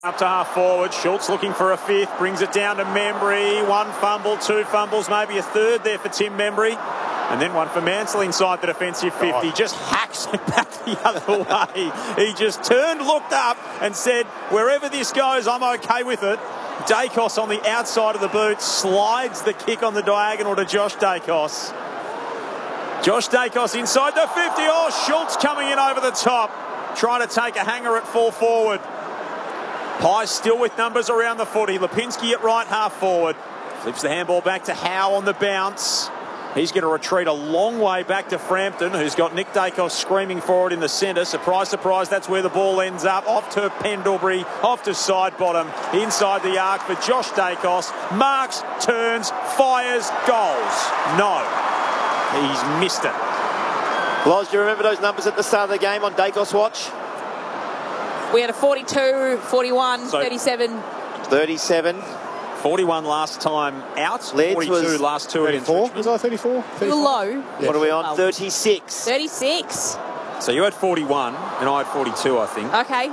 Up to half forward, Schultz looking for a fifth, brings it down to Membry. One fumble, two fumbles, maybe a third there for Tim Membry. And then one for Mansell inside the defensive 50. Just hacks it back the other way. He just turned, looked up and said, wherever this goes, I'm okay with it. Daicos on the outside of the boot, slides the kick on the diagonal to Josh Daicos. Josh Daicos inside the 50. Oh, Schultz coming in over the top, trying to take a hanger at full forward. Pies still with numbers around the footy. Lipinski at right half forward. Flips the handball back to Howe on the bounce. He's going to retreat a long way back to Frampton, who's got Nick Daicos screaming forward in the centre. Surprise, surprise, that's where the ball ends up. Off to Pendlebury, off to side bottom, inside the arc for Josh Daicos. Marks, turns, fires, goals. No, he's missed it. Loz, do you remember those numbers at the start of the game on Daicos watch? We had a 42, 41, 37. 37. 41 last time out. Leeds 42 was last two against 34. Richmond. Was I 34? 34? Low. Yeah. What are we on? 36. 36. So you had 41 and I had 42, I think. Okay.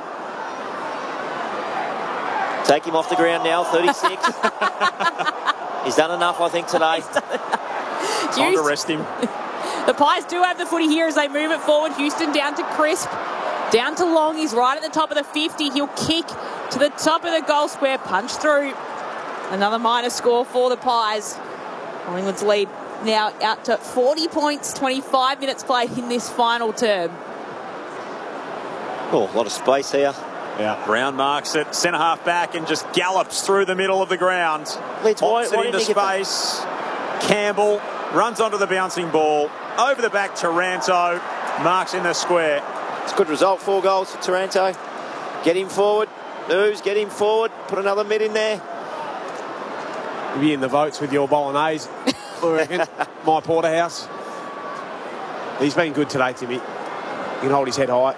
Take him off the ground now, 36. He's done enough, I think, today. Time to rest him. The Pies do have the footy here as they move it forward. Houston down to Crisp. Down to Long, he's right at the top of the 50. He'll kick to the top of the goal square, punch through. Another minor score for the Pies. Collingwood's lead now out to 40 points, 25 minutes played in this final term. Oh, a lot of space here. Yeah. Brown marks it, centre half back and just gallops through the middle of the ground. Leeds, why Pops it into space. Campbell runs onto the bouncing ball. Over the back, Taranto marks in the square. It's a good result, 4 goals for Taranto. Get him forward. News, get him forward. Put another mid in there. You'll be in the votes with your bolognese, I reckon. My porterhouse. He's been good today, Timmy. He can hold his head high.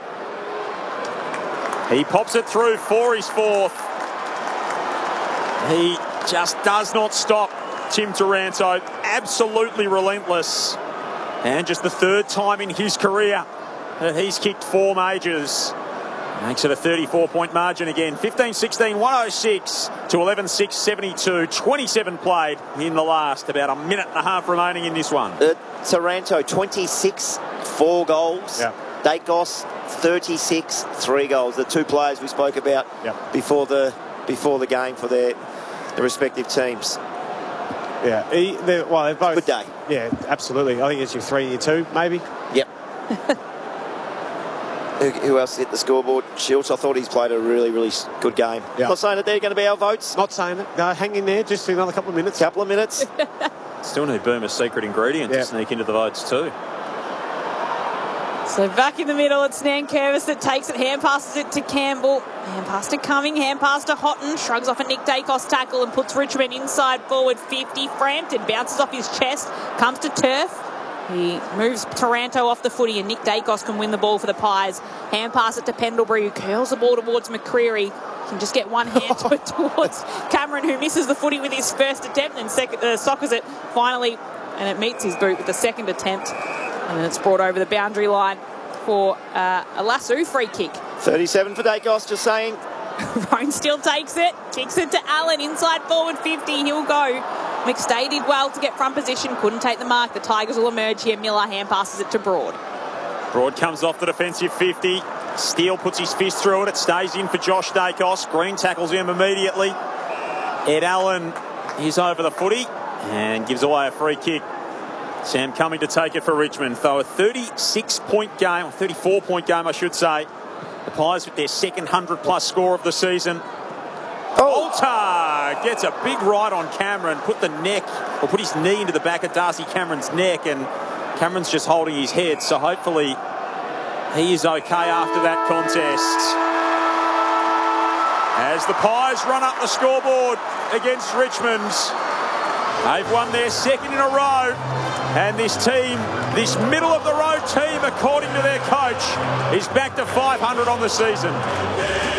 He pops it through for his fourth. He just does not stop. Tim Taranto, absolutely relentless. And just the third time in his career that he's kicked 4 majors. Makes it a 34-point margin again. 15-16, 106 to 11-6, 72. 27 played in the last. About a minute and a half remaining in this one. Taranto, 26, 4 goals. Yeah. Daicos, 36, 3 goals. The 2 players we spoke about before the game for their respective teams. Yeah, they're both. Good day. Yeah, absolutely. I think it's your 3 and your 2, maybe. Yep. Who else hit the scoreboard? Schultz, I thought he's played a really, really good game. Yeah. Not saying that they're going to be our votes. Not saying it. No, hang in there just for another couple of minutes. Couple of minutes. Still need Burma's secret ingredient to sneak into the votes too. So back in the middle, it's Nankervis that takes it, hand passes it to Campbell. Hand pass to Cumming, hand pass to Houghton, shrugs off a Nick Daicos tackle and puts Richmond inside forward 50. Frampton bounces off his chest, comes to turf. He moves Taranto off the footy and Nick Daicos can win the ball for the Pies. Hand pass it to Pendlebury, who curls the ball towards McCreary. Can just get one hand to it towards Cameron, who misses the footy with his first attempt and soccers it finally, and it meets his boot with the second attempt. And then it's brought over the boundary line for a Lasso free kick. 37 for Daicos, just saying. Roan still takes it, kicks it to Allen, inside forward 50, he'll go. McStay did well to get front position, couldn't take the mark. The Tigers will emerge here. Miller hand passes it to Broad. Broad comes off the defensive 50. Steele puts his fist through it. It stays in for Josh Daicos. Green tackles him immediately. Ed Allen is over the footy and gives away a free kick. Sam Cumming to take it for Richmond. Though a 36-point game, or 34-point game, I should say. The Pies with their second 100-plus score of the season. Alter gets a big right on Cameron, put his knee into the back of Darcy Cameron's neck, and Cameron's just holding his head, so hopefully he is okay after that contest. As the Pies run up the scoreboard against Richmond, they've won their second in a row, and this team, this middle-of-the-road team, according to their coach, is back to 500 on the season.